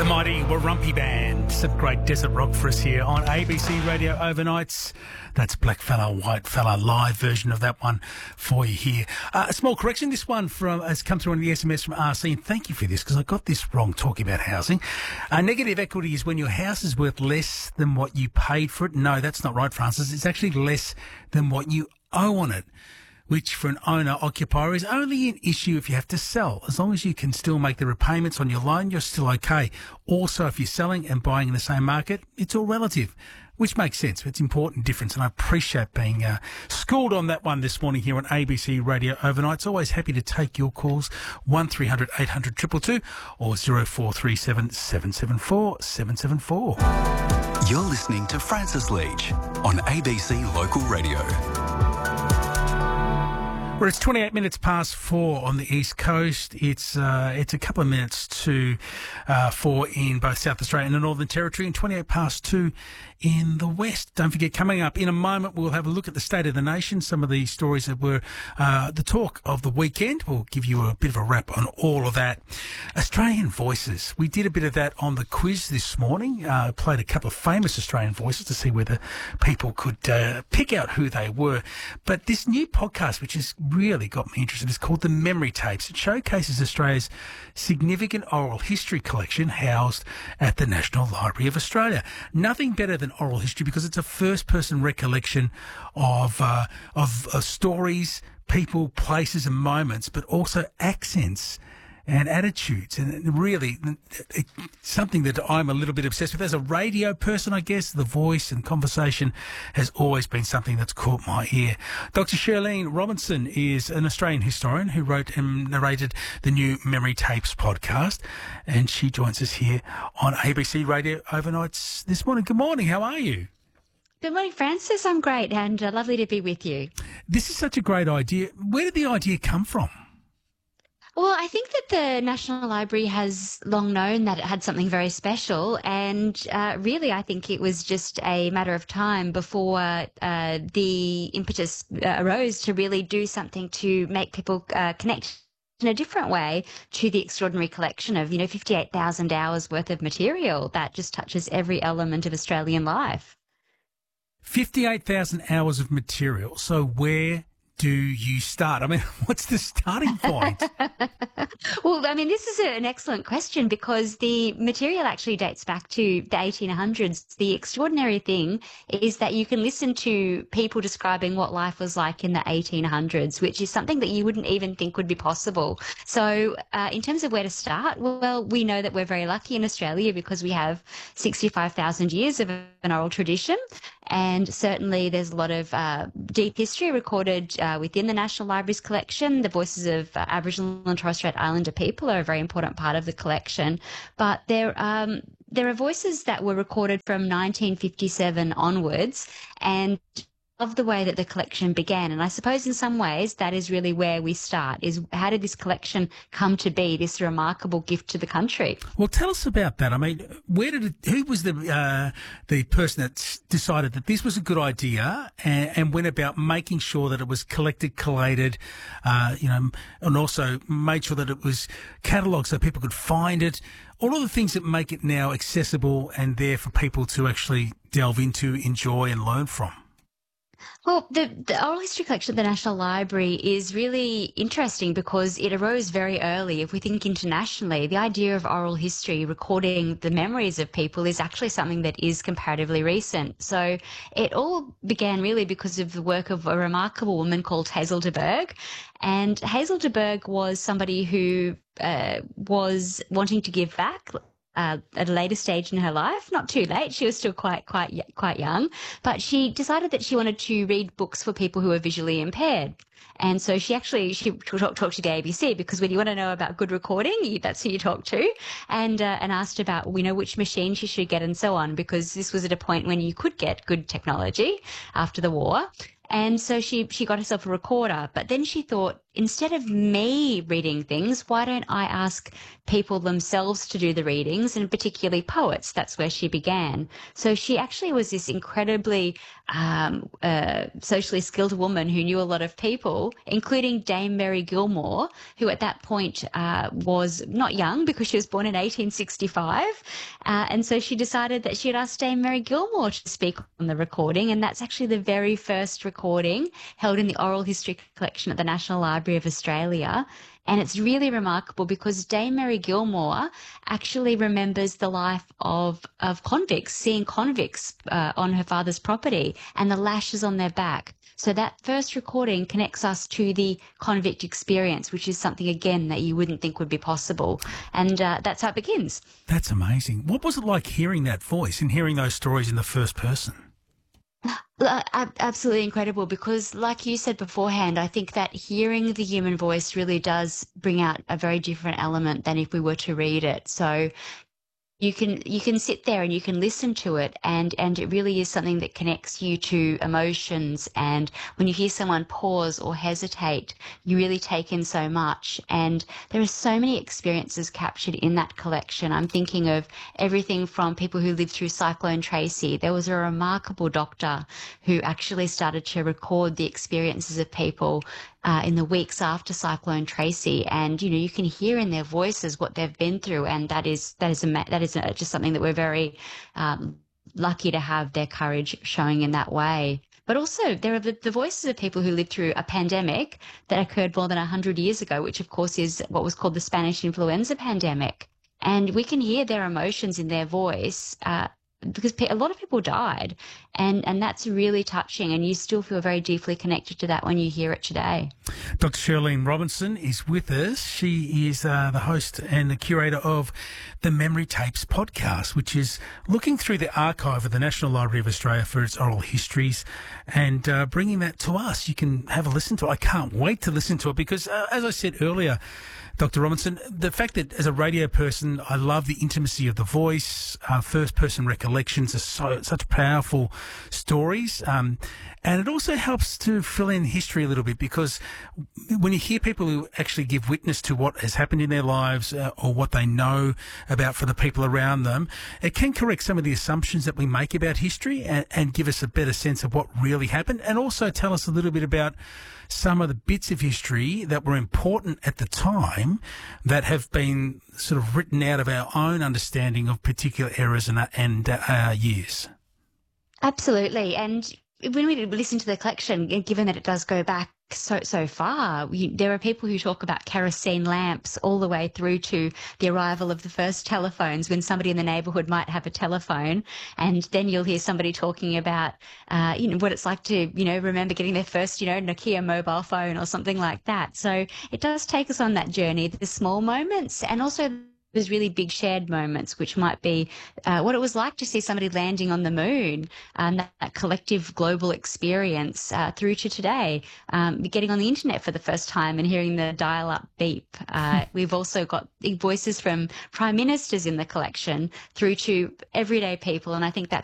The mighty Warumpi Band, some great desert rock for us here on ABC Radio Overnights. That's Black Fella, White Fella, live version of that one for you here. A small correction, this one has come through on the SMS from RC, and thank you for this because I got this wrong talking about housing. Negative equity is when your house is worth less than what you paid for it. No, that's not right, Francis. It's actually less than what you owe on it, which for an owner-occupier is only an issue if you have to sell. As long as you can still make the repayments on your loan, you're still okay. Also, if you're selling and buying in the same market, it's all relative, which makes sense. It's an important difference, and I appreciate being schooled on that one this morning here on ABC Radio Overnight. It's always happy to take your calls, 1300 800 222 or 0437 774 774. You're listening to Francis Leach on ABC Local Radio. Well, it's 28 minutes past 4 on the East Coast. It's a couple of minutes to 4 in both South Australia and the Northern Territory, and 28 past 2 in the West. Don't forget, coming up in a moment, we'll have a look at the state of the nation, some of the stories that were the talk of the weekend. We'll give you a bit of a wrap on all of that. Australian voices. We did a bit of that on the quiz this morning. Played a couple of famous Australian voices to see whether people could pick out who they were. But this new podcast, which has really got me interested, is called The Memory Tapes. It showcases Australia's significant oral history collection housed at the National Library of Australia. Nothing better than oral history because it's a first-person recollection of stories, people, places and moments, but also accents and attitudes, and really it's something that I'm a little bit obsessed with. As a radio person, I guess, the voice and conversation has always been something that's caught my ear. Dr. Shirlene Robinson is an Australian historian who wrote and narrated the new Memory Tapes podcast, and she joins us here on ABC Radio Overnights this morning. Good morning, how are you? Good morning, Francis. I'm great, and lovely to be with you. This is such a great idea. Where did the idea come from? Well, I think that the National Library has long known that it had something very special, and really I think it was just a matter of time before the impetus arose to really do something to make people connect in a different way to the extraordinary collection of, 58,000 hours worth of material that just touches every element of Australian life. 58,000 hours of material. So where do you start? I mean, what's the starting point? Well, I mean, this is an excellent question because the material actually dates back to the 1800s. The extraordinary thing is that you can listen to people describing what life was like in the 1800s, which is something that you wouldn't even think would be possible. So in terms of where to start, well, we know that we're very lucky in Australia because we have 65,000 years of an oral tradition. And certainly there's a lot of deep history recorded within the National Library's collection. The voices of Aboriginal and Torres Strait Islander people are a very important part of the collection. But there are voices that were recorded from 1957 onwards, and of the way that the collection began. And I suppose in some ways that is really where we start, is how did this collection come to be, this remarkable gift to the country? Well, tell us about that. I mean, who was the person that decided that this was a good idea and went about making sure that it was collected, collated, and also made sure that it was catalogued so people could find it? All of the things that make it now accessible and there for people to actually delve into, enjoy and learn from. Well, the oral history collection at the National Library is really interesting because it arose very early. If we think internationally, the idea of oral history recording the memories of people is actually something that is comparatively recent. So it all began really because of the work of a remarkable woman called Hazel de Burgh. And Hazel de Burgh was somebody who was wanting to give back at a later stage in her life, not too late. She was still quite young, but she decided that she wanted to read books for people who were visually impaired. And so she talked to the ABC because when you want to know about good recording, that's who you talk to, and asked about, which machine she should get and so on, because this was at a point when you could get good technology after the war. And so she got herself a recorder, but then she thought, instead of me reading things, why don't I ask people themselves to do the readings, and particularly poets? That's where she began. So she actually was this incredibly socially skilled woman who knew a lot of people, including Dame Mary Gilmore, who at that point was not young because she was born in 1865. And so she decided that she'd ask Dame Mary Gilmore to speak on the recording. And that's actually the very first recording held in the Oral History Collection at the National Library of Australia. And it's really remarkable because Dame Mary Gilmore actually remembers the life of convicts, seeing convicts on her father's property and the lashes on their back. So that first recording connects us to the convict experience, which is something, again, that you wouldn't think would be possible. And that's how it begins. That's amazing. What was it like hearing that voice and hearing those stories in the first person? Absolutely incredible, because like you said beforehand, I think that hearing the human voice really does bring out a very different element than if we were to read it. So you can sit there and you can listen to it, and it really is something that connects you to emotions. And when you hear someone pause or hesitate, you really take in so much. And there are so many experiences captured in that collection. I'm thinking of everything from people who lived through Cyclone Tracy. There was a remarkable doctor who actually started to record the experiences of people in the weeks after Cyclone Tracy, and you can hear in their voices what they've been through, and that is just something that we're very lucky to have their courage showing in that way. But also there are the voices of people who lived through a pandemic that occurred more than 100 years ago, which of course is what was called the Spanish influenza pandemic, and we can hear their emotions in their voice. Because a lot of people died, and that's really touching, and you still feel very deeply connected to that when you hear it today. Dr. Shirlene Robinson is with us. She is the host and the curator of the Memory Tapes podcast, which is looking through the archive of the National Library of Australia for its oral histories and bringing that to us. You can have a listen to it. I can't wait to listen to it because, as I said earlier, Dr. Robinson, the fact that as a radio person, I love the intimacy of the voice, first-person recollections are such powerful stories, and it also helps to fill in history a little bit, because when you hear people who actually give witness to what has happened in their lives or what they know about for the people around them, it can correct some of the assumptions that we make about history and give us a better sense of what really happened, and also tell us a little bit about some of the bits of history that were important at the time that have been sort of written out of our own understanding of particular eras and years. Absolutely. And when we listen to the collection, given that it does go back so far, there are people who talk about kerosene lamps all the way through to the arrival of the first telephones, when somebody in the neighbourhood might have a telephone, and then you'll hear somebody talking about what it's like to remember getting their first Nokia mobile phone or something like that. So it does take us on that journey, the small moments, and also those really big shared moments, which might be what it was like to see somebody landing on the moon, that collective global experience, through to today, getting on the internet for the first time and hearing the dial-up beep. We've also got voices from prime ministers in the collection through to everyday people, and I think that's